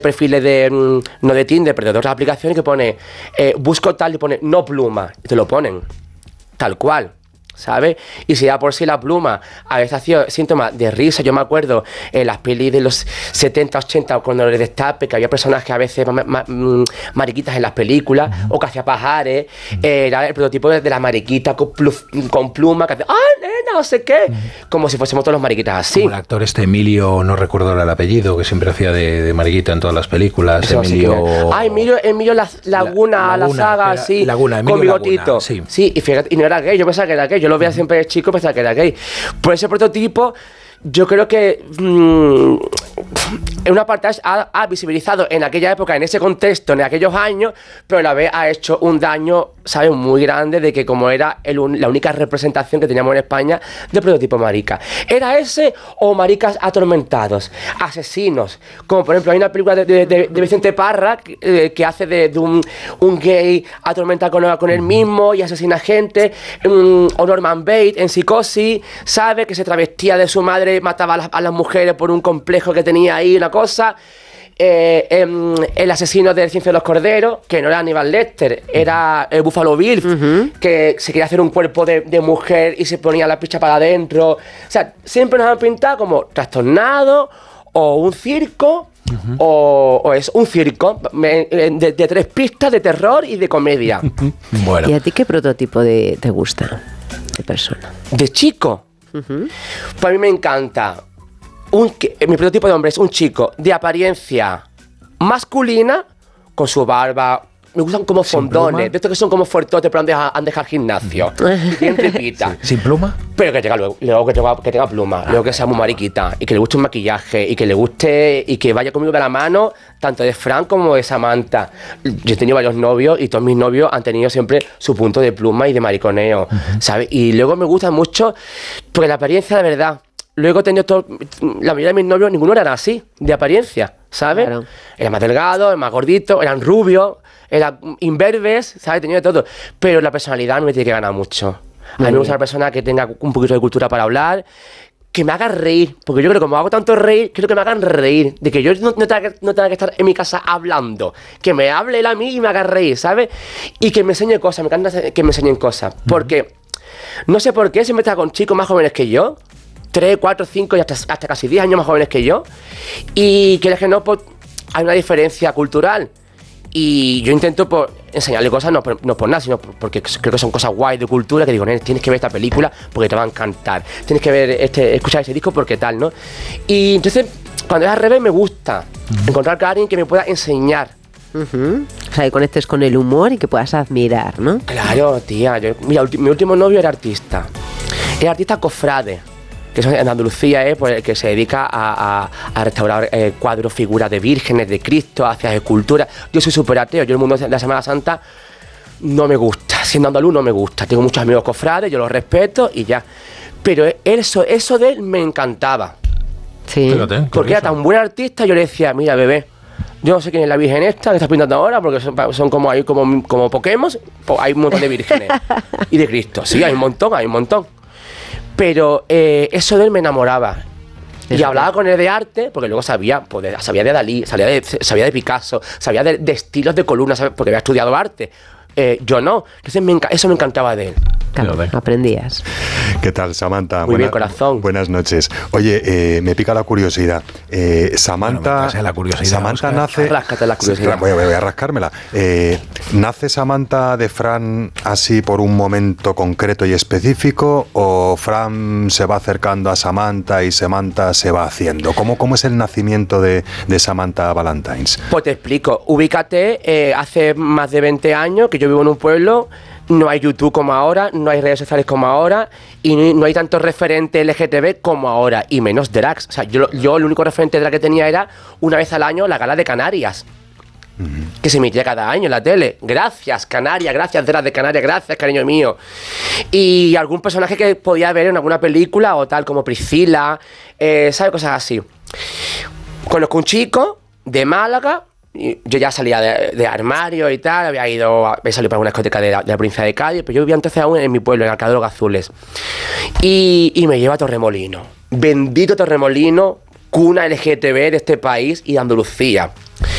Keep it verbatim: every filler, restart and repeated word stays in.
perfiles de, no de Tinder, pero de otras aplicaciones que pone, eh, busco tal y pone no pluma, y te lo ponen, tal cual, ¿sabes? Y si ya por sí la pluma a veces hacía síntomas de risa. Yo me acuerdo en las pelis de los setenta, ochenta, cuando el destape, que había personas que a veces ma ma mariquitas en las películas, uh-huh. o que hacía pajares, uh-huh. eh, era el prototipo de, de la mariquita con, con pluma, que hacía, ¡ah, nena, no sé qué! Uh-huh. Como si fuésemos todos los mariquitas así. Como el actor este Emilio, no recuerdo el apellido, que siempre hacía de, de mariquita en todas las películas. Eso Emilio... Ah, Emilio, Emilio la, Laguna, la, la, la saga, era, sí, Laguna, Emilio con bigotito. Laguna, sí. sí, y fíjate, y no era gay, yo pensaba que era gay, yo lo veía siempre de chico, pensaba que era gay. Por ese prototipo, yo creo que mmm, en una parte ha, ha visibilizado en aquella época, en ese contexto, en aquellos años, pero a la vez ha hecho un daño, ¿sabes?, muy grande de que como era el, la única representación que teníamos en España de prototipo marica. ¿Era ese o maricas atormentados, asesinos? Como por ejemplo hay una película de, de, de, de Vicente Parra que, eh, que hace de, de un, un gay atormentado con, con él mismo y asesina gente, um, o Norman Bates en Psicosis, ¿sabe?, que se travestía de su madre, mataba a las, a las mujeres por un complejo que tenía ahí, una cosa. Eh, eh, el asesino del Ciencia de los Corderos, que no era Aníbal Lecter, era eh, Buffalo Bill, uh-huh. que se quería hacer un cuerpo de, de mujer y se ponía la picha para adentro. O sea, siempre nos han pintado como trastornados o un circo. Uh-huh. o, o es un circo de, de, de tres pistas de terror y de comedia. Bueno. ¿Y a ti qué prototipo de, te gusta de persona? De chico. Uh-huh. Pues a mí me encanta un, que, mi prototipo de hombre es un chico de apariencia masculina, con su barba. Me gustan como fondones, de estos que son como fuertotes, pero han dejado, han dejado gimnasio. Uh-huh. Bien tripita. ¿Sin pluma? Pero que tenga, luego, luego que, tenga, que tenga pluma, ah, luego que sea muy mariquita, y que le guste un maquillaje, y que le guste, y que vaya conmigo de la mano, tanto de Fran como de Samantha. Yo he tenido varios novios, y todos mis novios han tenido siempre su punto de pluma y de mariconeo, uh-huh. ¿sabes? Y luego me gusta mucho, porque la apariencia, la verdad, luego he tenido todo, la mayoría de mis novios, ninguno era así, de apariencia, ¿sabes? Claro. Era más delgado, más gordito, eran rubios, eran imberbes, ¿sabes? Tenía de todo. Pero la personalidad no me tiene que ganar mucho. A mí me gusta una persona que tenga un poquito de cultura para hablar, que me haga reír, porque yo creo que como hago tanto reír, quiero que me hagan reír, de que yo no, no, tenga, que, no tenga que estar en mi casa hablando, que me hable él a mí y me haga reír, ¿sabes? Y que me enseñe cosas, me encanta que me enseñen cosas, porque no sé por qué siempre está con chicos más jóvenes que yo, tres, cuatro, cinco y hasta, hasta casi diez años más jóvenes que yo, y que es que no, pues, hay una diferencia cultural. Y yo intento pues, enseñarle cosas, no, no por nada, sino porque creo que son cosas guay de cultura, que digo, tienes que ver esta película porque te va a encantar, tienes que ver este, escuchar ese disco porque tal, ¿no? Y entonces, cuando es al revés, me gusta uh-huh. encontrar a alguien que me pueda enseñar. Uh-huh. O sea, que conectes con el humor y que puedas admirar, ¿no? Claro, tía. Yo, mira, mi último novio era artista. Era artista cofrade, que es en Andalucía, eh, pues, que se dedica a, a, a restaurar eh, cuadros, figuras de vírgenes, de Cristo, hacia esculturas. Yo soy súper ateo, yo el mundo de la Semana Santa no me gusta, siendo andaluz no me gusta. Tengo muchos amigos cofrades, yo los respeto y ya. Pero eso, eso de él me encantaba. Sí. Fíjate, porque era tan buen artista, yo le decía, mira, bebé, yo no sé quién es la virgen esta que estás pintando ahora, porque son, son como ahí como, como Pokémon, pues hay un montón de vírgenes. Y de Cristo, sí, hay un montón, hay un montón. Pero eh, eso de él me enamoraba. Y hablaba con él de arte, porque luego sabía, pues, sabía de Dalí, sabía de, sabía de Picasso, sabía de, de estilos de columnas, porque había estudiado arte. Eh, yo no. Entonces me eso me encantaba de él. Claro, aprendías. ¿Qué tal, Samantha? Muy Buena, bien, corazón. Buenas noches. Oye, eh, me pica la curiosidad. Eh, Samantha, bueno, la curiosidad, Samantha Oscar. nace... Ráscate la curiosidad. Voy a, voy a rascármela. Eh, ¿Nace Samantha de Fran así por un momento concreto y específico, o Fran se va acercando a Samantha y Samantha se va haciendo? ¿Cómo, cómo es el nacimiento de, de Samantha Valentines? Pues te explico. Ubícate, eh, hace más de veinte años que yo vivo en un pueblo. No hay YouTube como ahora, no hay redes sociales como ahora, y no, no hay tantos referentes L G T B como ahora, y menos drags. O sea, yo, yo el único referente drag que tenía era una vez al año la gala de Canarias, uh-huh. que se emitía cada año en la tele. Gracias, Canarias, gracias, drag de Canarias, gracias, cariño mío. Y algún personaje que podía ver en alguna película o tal, como Priscila, eh, ¿sabes? Cosas así. Conozco un chico de Málaga. Yo ya salía de, de armario y tal, había ido, había salido para una discoteca de la, de la provincia de Cádiz, pero yo vivía entonces aún en mi pueblo, en Alcalá de los Gazules. Y, y me lleva a Torremolino. Bendito Torremolino, cuna L G T B de este país y de Andalucía.